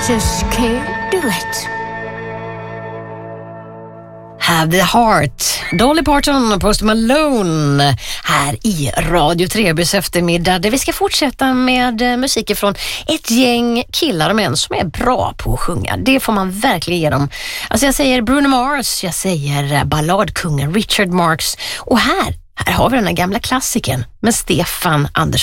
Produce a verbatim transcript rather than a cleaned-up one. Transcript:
just can't do it. Have the Heart, Dolly Parton, Post Malone här i Radio Trebys eftermiddag där vi ska fortsätta med musik från ett gäng killar och män som är bra på att sjunga. Det får man verkligen ge dem. Alltså jag säger Bruno Mars, jag säger balladkungen Richard Marx och här, här har vi den här gamla klassiken med Stefan Andersson.